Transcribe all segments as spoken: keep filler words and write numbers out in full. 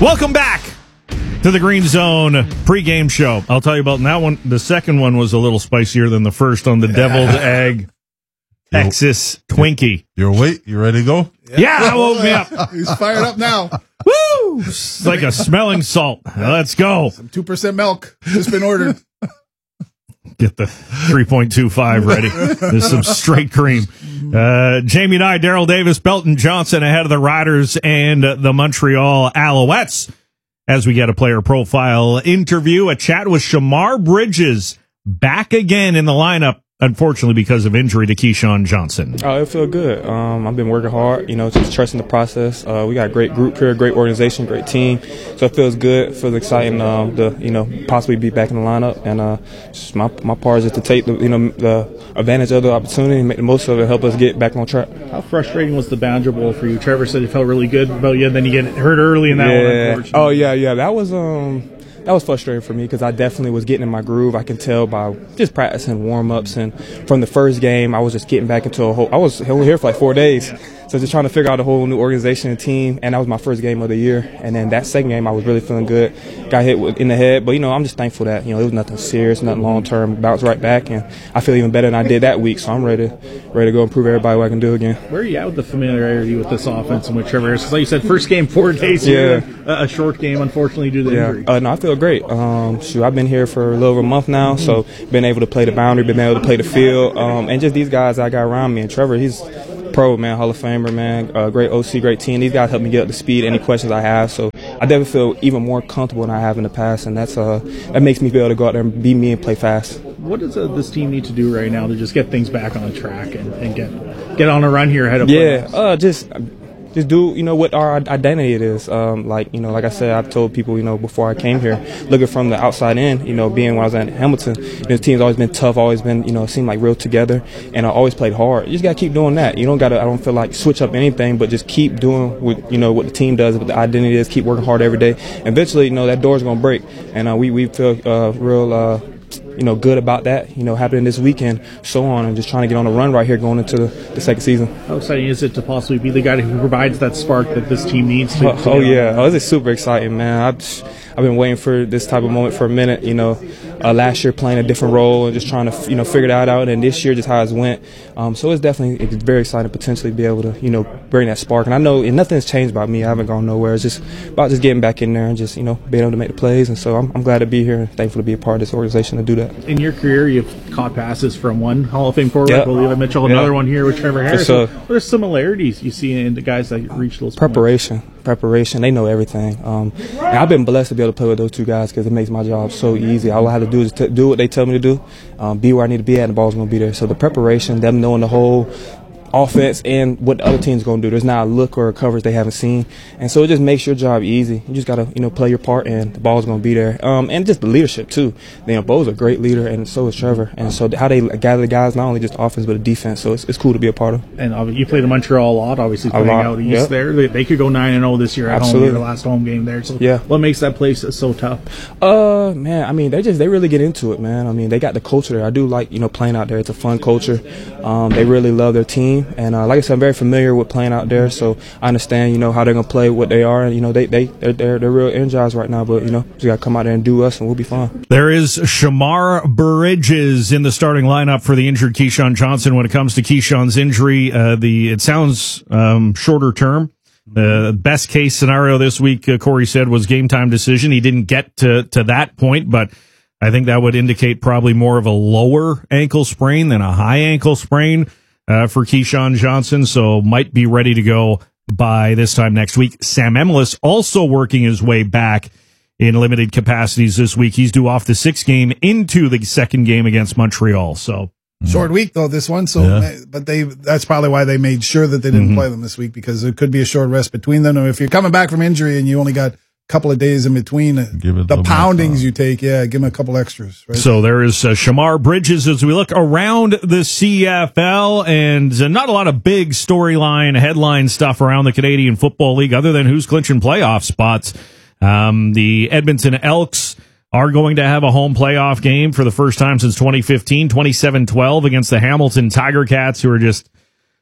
Welcome back to the Green Zone pregame show. I'll tell you about that one. The second one was a little spicier than the first on the deviled egg Texas Twinkie. You're awake? You ready to go? Yeah, yeah, woke me up. He's fired up now. Woo! It's like a smelling salt. Let's go. Some two percent milk just been ordered. Get the three point two five ready. There's some straight cream. Uh, Jamie and I, Daryl Davis, Belton Johnson ahead of the Riders and uh, the Montreal Alouettes as we get a player profile interview. A chat with Shamar Bridges back again in the lineup, unfortunately because of injury to Keyshawn Johnson. Oh, it feel good. Um, I've been working hard, you know, just trusting the process. Uh, we got a great group here, great organization, great team. So it feels good. It feels exciting um, to, you know, possibly be back in the lineup. And uh, just my my part is just to take the, you know, the advantage of the opportunity and make the most of it, help us get back on track. How frustrating was the Boundary Bowl for you? Trevor said it felt really good about you, and then you get hurt early in that yeah. one, unfortunately. Oh, yeah, yeah. That was um. That was frustrating for me because I definitely was getting in my groove. I can tell by just practicing warm-ups, and from the first game, I was just getting back into a whole – I was only here for like four days. Yeah. So just trying to figure out a whole new organization and team, and that was my first game of the year. And then that second game, I was really feeling good. Got hit in the head, but, you know, I'm just thankful that, you know, it was nothing serious, nothing long-term. Bounced right back, and I feel even better than I did that week. So I'm ready, ready to go and prove everybody what I can do again. Where are you at with the familiarity with this offense and with Trevor Harris? Because like you said, first game, four days here, yeah. a short game, unfortunately, due to the yeah. injury. Uh, no, I feel great. Um, shoot, I've been here for a little over a month now, so been able to play the boundary, been able to play the field, um, and just these guys I got around me. And Trevor, he's pro, man, Hall of Famer, man, uh, great O C, great team. These guys help me get up to speed, any questions I have. So I definitely feel even more comfortable than I have in the past, and that's uh, that makes me be able to go out there and be me and play fast. What does uh, this team need to do right now to just get things back on track and, and get get on a run here ahead of yeah, playoffs? uh, just. Just do, you know, what our identity it is. Um, like, you know, like I said, I've told people, you know, before I came here, looking from the outside in, you know, being when I was at Hamilton, you know, the team's always been tough, always been, you know, seemed like real together, and I always played hard. You just got to keep doing that. You don't got to, I don't feel like switch up anything, but just keep doing what, you know, what the team does, what the identity is, keep working hard every day. Eventually, you know, that door's going to break, and uh, we, we feel uh, real, uh, you know, good about that, you know, happening this weekend, so on, and just trying to get on a run right here going into the, the second season. How exciting is it to possibly be the guy who provides that spark that this team needs to? Oh, to oh yeah, oh, this is super exciting, man. I've, I've been waiting for this type of moment for a minute, you know. Uh, last year playing a different role and just trying to, you know, figure that out, and this year just how it's went. Um, so it's definitely it's very exciting to potentially be able to, you know, bring that spark. And I know and nothing's changed about me. I haven't gone nowhere. It's just about just getting back in there and just, you know, being able to make the plays. And so I'm, I'm glad to be here and thankful to be a part of this organization to do that. In your career, you've caught passes from one Hall of Fame quarterback, yep. Levi Mitchell, another yep. one here with Trevor Harris. So, what are similarities you see in the guys that reach those preparation? Points? Preparation. They know everything. Um, and I've been blessed to be able to play with those two guys because it makes my job so easy. All I have to do is t- do what they tell me to do, um, be where I need to be at, and the ball's going to be there. So the preparation, them knowing the whole offense and what the other team's going to do. There's not a look or a coverage they haven't seen. And so it just makes your job easy. You just got to, you know, play your part, and the ball's going to be there. Um, and just the leadership, too. You know, Bo's a great leader, and so is Trevor. And so how they gather the guys, not only just offense, but the defense. So it's, it's cool to be a part of. And uh, you played in Montreal a lot, obviously, playing lot. out east yep. there. They, they could go nine and oh this year at Absolutely. home, their last home game there. So yeah. what makes that place so tough? Uh, man, I mean, they just, they really get into it, man. I mean, they got the culture there. I do like, you know, playing out there. It's a fun culture. Um, they really love their team. And uh, like I said, I'm very familiar with playing out there, so I understand, you know, how they're gonna play, what they are, and you know, they they they're they're, they're real energized right now. But you know, just gotta come out there and do us, and we'll be fine. There is Shamar Bridges in the starting lineup for the injured Keyshawn Johnson. When it comes to Keyshawn's injury, uh, the it sounds um, shorter term. The uh, best case scenario this week, uh, Corey said, was game time decision. He didn't get to to that point, but I think that would indicate probably more of a lower ankle sprain than a high ankle sprain. Uh, for Keyshawn Johnson, so might be ready to go by this time next week. Sam Emilus also working his way back in limited capacities this week. He's due off the sixth game into the second game against Montreal. So short week though this one. So, yeah. but they that's probably why they made sure that they didn't mm-hmm. play them this week, because there could be a short rest between them. Or if you're coming back from injury and you only got couple of days in between the poundings you take, yeah, give them a couple extras. Right? So there is uh, Shamar Bridges as we look around the C F L, and uh, not a lot of big storyline, headline stuff around the Canadian Football League other than who's clinching playoff spots. Um, the Edmonton Elks are going to have a home playoff game for the first time since twenty fifteen, twenty-seven twelve against the Hamilton Tiger Cats, who are just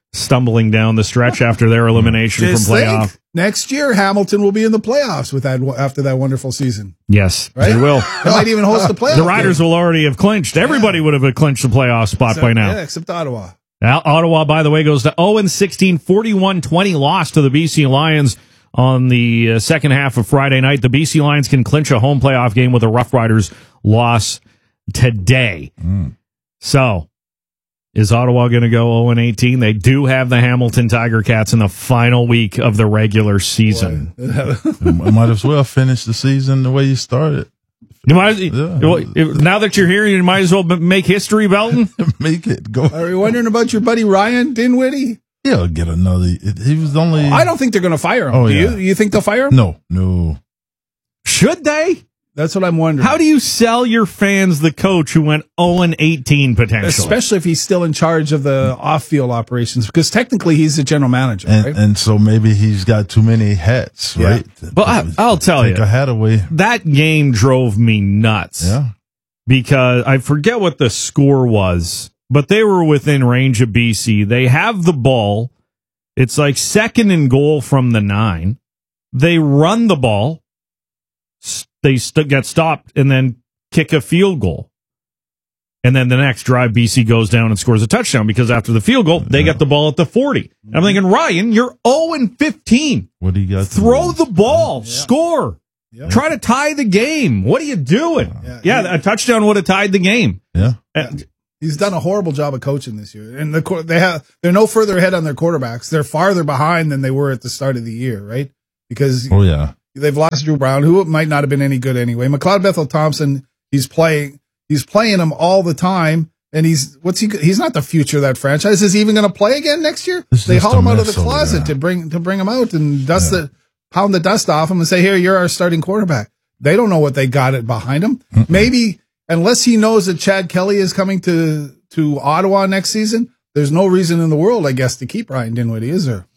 stumbling down the stretch after their elimination Just from playoff. think, next year, Hamilton will be in the playoffs with that after that wonderful season. Yes, right? they will. They might even host the playoffs. The Riders game. will already have clinched. Everybody yeah. would have clinched the playoff spot except, by now. Yeah, except Ottawa. Now, Ottawa, by the way, goes to oh and sixteen, forty-one twenty loss to the B C Lions on the uh, second half of Friday night. The B C Lions can clinch a home playoff game with a Rough Riders loss today. Mm. So, is Ottawa going to go oh and eighteen? They do have the Hamilton Tiger Cats in the final week of the regular season. Might as well finish the season the way you started. You might, yeah. Now that you're here, you might as well make history, Belton. Make it go. Are you wondering about your buddy Ryan Dinwiddie? He'll get another. He was only. I don't think they're going to fire him. Oh, do yeah. you? You think they'll fire him? No, no. Should they? That's what I'm wondering. How do you sell your fans the coach who went oh and eighteen potentially? Especially if he's still in charge of the off-field operations, because technically he's the general manager, and, right? And so maybe he's got too many hats, yeah. right? But I, I'll tell Take you, a hat away. That game drove me nuts. Yeah, because I forget what the score was, but they were within range of B C. They have the ball. It's like second and goal from the nine. They run the ball. They st- get stopped and then kick a field goal. And then the next drive, B C goes down and scores a touchdown because after the field goal, they yeah. get the ball at the forty. And I'm thinking, Ryan, you're oh and fifteen. What do you got? Throw the ball. Yeah. Score. Yeah. Try to tie the game. What are you doing? Yeah, yeah, yeah. A touchdown would have tied the game. Yeah. And, he's done a horrible job of coaching this year. And the they have they're no further ahead on their quarterbacks. They're farther behind than they were at the start of the year, right? Because oh yeah. They've lost Drew Brown, who might not have been any good anyway. McLeod Bethel Thompson, he's playing, he's playing him all the time, and he's what's he? He's not the future of that franchise. Is he even going to play again next year? It's they haul him out of the over closet there. to bring to bring him out and dust Yeah. the pound the dust off him and say, "Here, you're our starting quarterback." They don't know what they got it behind him. Mm-mm. Maybe unless he knows that Chad Kelly is coming to to Ottawa next season, there's no reason in the world, I guess, to keep Ryan Dinwiddie, is there?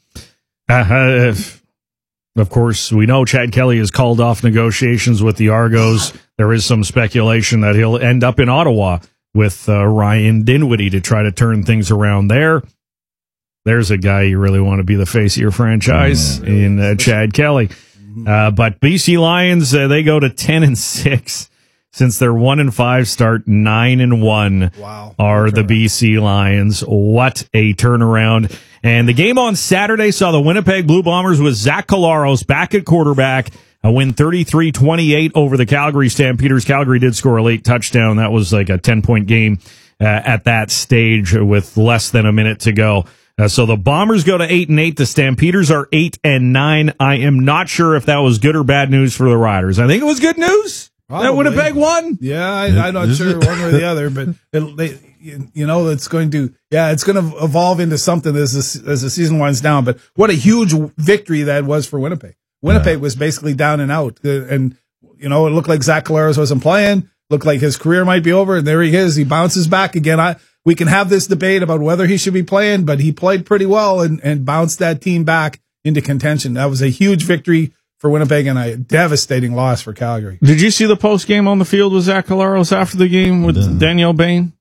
Uh, Of course, we know Chad Kelly has called off negotiations with the Argos. There is some speculation that he'll end up in Ottawa with uh, Ryan Dinwiddie to try to turn things around there. There's a guy you really want to be the face of your franchise mm, in uh, Chad Kelly. Uh, but B C Lions, uh, they go to ten and six since their one and five start. Nine and one wow. are the B C Lions. What a turnaround! And the game on Saturday saw the Winnipeg Blue Bombers with Zach Collaros back at quarterback, a win thirty-three twenty-eight over the Calgary Stampeders. Calgary did score a late touchdown. That was like a ten-point game uh, at that stage with less than a minute to go. Uh, so the Bombers go to eight and eight. The Stampeders are eight and nine. I am not sure if that was good or bad news for the Riders. I think it was good news. Probably. That Winnipeg won. Yeah, I, I'm not Is sure it? one way or the other, but it, they, you know, it's going to, yeah, it's going to evolve into something as the, as the season winds down. But what a huge victory that was for Winnipeg. Winnipeg yeah. was basically down and out, uh, and you know, it looked like Zach Collaros wasn't playing. Looked like his career might be over, and there he is. He bounces back again. I we can have this debate about whether he should be playing, but he played pretty well and and bounced that team back into contention. That was a huge victory for Winnipeg and a devastating loss for Calgary. Did you see the post game on the field with Zach Collaros after the game with yeah. Danielle Bain?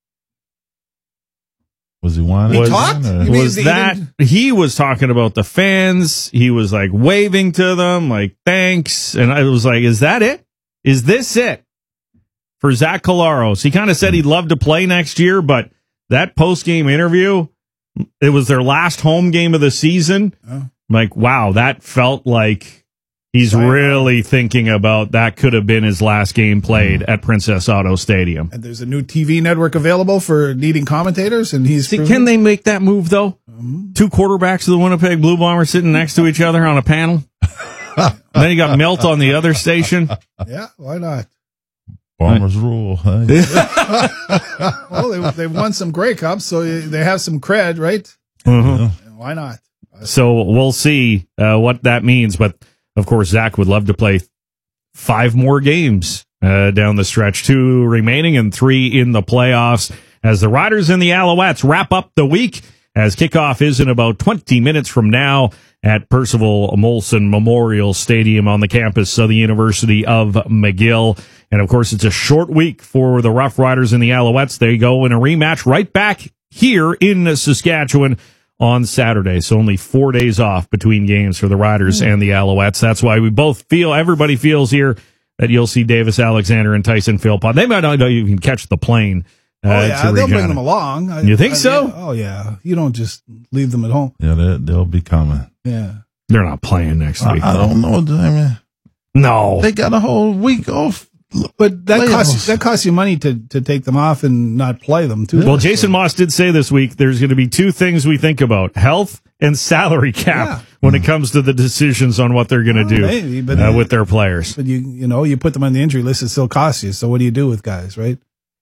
Was he whining? He was, talked? Was that he was talking about the fans? He was like waving to them, like thanks, and I was like, "Is that it? Is this it for Zach Collaros?" He kind of said he'd love to play next year, but that post game interview, it was their last home game of the season. Oh. Like, wow, that felt like. He's really thinking about that could have been his last game played at Princess Auto Stadium. And there's a new T V network available for needing commentators, and he's. See, can they make that move though? Mm-hmm. Two quarterbacks of the Winnipeg Blue Bombers sitting next to each other on a panel. And then you got Milt on the other station. Yeah, why not? Bombers rule. Huh? Well, they they've won some Grey Cups, so they have some cred, right? Mm-hmm. Why not? So we'll see uh, what that means, but. Of course, Zach would love to play five more games uh, down the stretch, two remaining and three in the playoffs as the Riders and the Alouettes wrap up the week as kickoff is in about twenty minutes from now at Percival Molson Memorial Stadium on the campus of the University of McGill. And, of course, it's a short week for the Rough Riders and the Alouettes. They go in a rematch right back here in Saskatchewan on Saturday. So only four days off between games for the Riders and the Alouettes. That's why we both feel, everybody feels here, that you'll see Davis Alexander and Tyson Philpott. They might not even catch the plane. Uh, oh, yeah, they'll bring them along. I, you think I, so? Yeah. Oh, yeah. You don't just leave them at home. Yeah, they, they'll be coming. Yeah. They're not playing next week. I, I don't know, Jamie. No. They got a whole week off. But that costs, that costs you money to, to take them off and not play them, too. Well, Jason Moss did say this week there's going to be two things we think about, health and salary cap, yeah. when mm. it comes to the decisions on what they're going to well, do maybe, but, uh, with their players. But, you you know, you put them on the injury list, it still costs you. So what do you do with guys, right?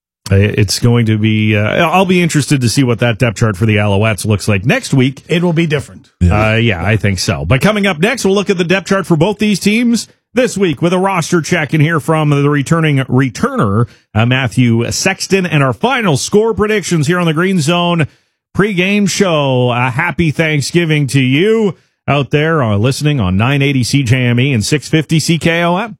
It's going to be, uh, I'll be interested to see what that depth chart for the Alouettes looks like next week. It will be different. Yeah, uh, yeah I think so. But coming up next, we'll look at the depth chart for both these teams this week with a roster check and hear from the returning returner, uh, Matthew Sexton, and our final score predictions here on the Green Zone pregame show. A happy Thanksgiving to you out there uh, listening on nine eighty C J M E and six fifty C K O M.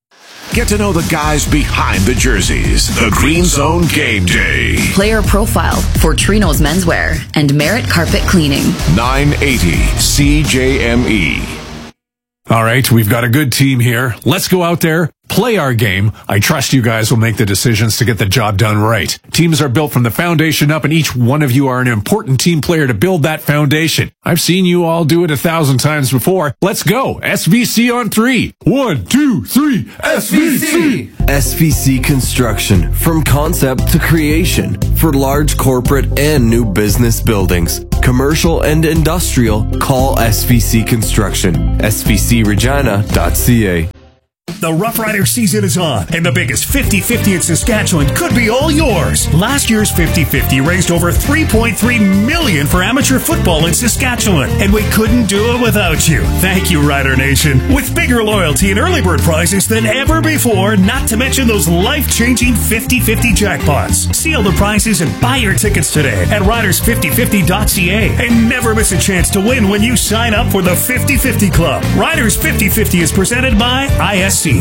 Get to know the guys behind the jerseys. The Green Zone Game Day. Player profile for Trino's Menswear and Merit Carpet Cleaning. nine eighty C J M E. All right, we've got a good team here. Let's go out there, play our game. I trust you guys will make the decisions to get the job done right. Teams are built from the foundation up, and each one of you are an important team player to build that foundation. I've seen you all do it a thousand times before. Let's go. S V C on three. One, two, three. S V C. S V C Construction. From concept to creation. For large corporate and new business buildings. Commercial and industrial. Call S V C Construction. S V C regina dot C A. The Rough Rider season is on, and the biggest fifty fifty in Saskatchewan could be all yours. Last year's fifty fifty raised over three point three million dollars for amateur football in Saskatchewan, and we couldn't do it without you. Thank you, Rider Nation. With bigger loyalty and early bird prizes than ever before, not to mention those life-changing fifty fifty jackpots. Seal the prizes and buy your tickets today at riders fifty fifty dot C A, and never miss a chance to win when you sign up for the fifty fifty Club. Riders fifty fifty is presented by I S C.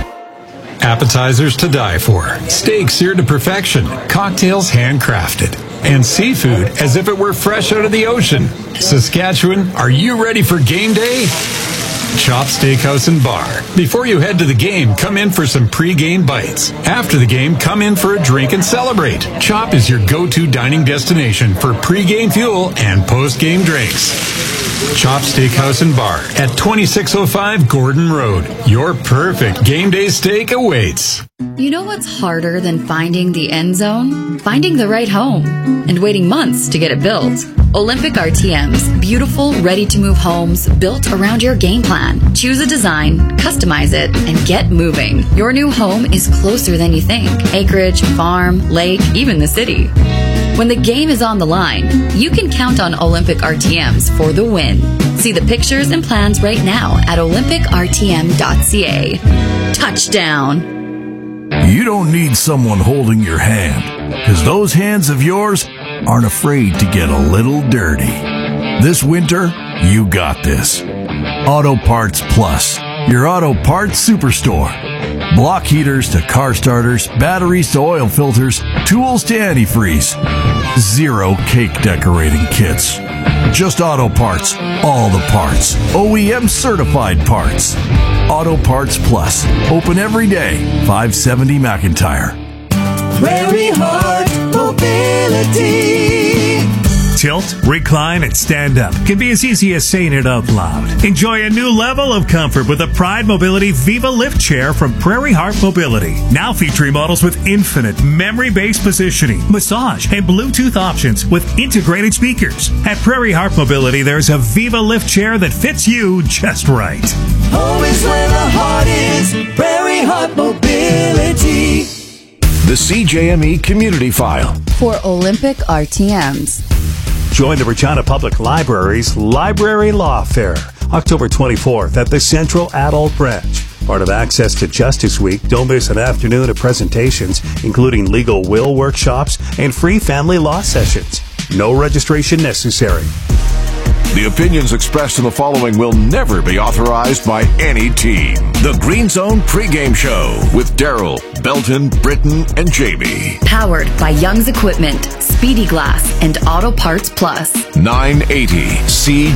Appetizers to die for, steak seared to perfection, cocktails handcrafted, and seafood as if it were fresh out of the ocean. Saskatchewan, are you ready for game day? Chop Steakhouse and Bar. Before you head to the game, come in for some pre-game bites. After the game, come in for a drink and celebrate. Chop is your go-to dining destination for pre-game fuel and post-game drinks. Chop Steakhouse and Bar at twenty-six oh five Gordon Road. Your perfect game day steak awaits. You know what's harder than finding the end zone? Finding the right home and waiting months to get it built. Olympic R T M's beautiful, ready-to-move homes built around your game plan. Choose a design, customize it, and get moving. Your new home is closer than you think. Acreage, farm, lake, even the city. When the game is on the line, you can count on Olympic R T Ms for the win. See the pictures and plans right now at olympic r t m dot c a. Touchdown! You don't need someone holding your hand, because those hands of yours aren't afraid to get a little dirty. This winter, you got this. Auto Parts Plus, your auto parts superstore. Block heaters to car starters, batteries to oil filters, tools to antifreeze. Zero cake decorating kits. Just auto parts, all the parts. O E M certified parts. Auto Parts Plus. Open every day. five seventy McIntyre. Prairie Heart Mobility. Tilt, recline, and stand up can be as easy as saying it out loud. Enjoy a new level of comfort with the Pride Mobility Viva Lift Chair from Prairie Heart Mobility. Now featuring models with infinite memory-based positioning, massage, and Bluetooth options with integrated speakers. At Prairie Heart Mobility, there's a Viva Lift Chair that fits you just right. Home is where the heart is. Prairie Heart Mobility. The C J M E Community File. For Olympic R T Ms. Join the Regina Public Library's Library Law Fair, October twenty-fourth at the Central Adult Branch. Part of Access to Justice Week, don't miss an afternoon of presentations, including legal will workshops and free family law sessions. No registration necessary. The opinions expressed in the following will never be authorized by any team. The Green Zone pregame show with Daryl, Belton, Britton, and Jamie. Powered by Young's Equipment, Speedy Glass, and Auto Parts Plus. nine eighty C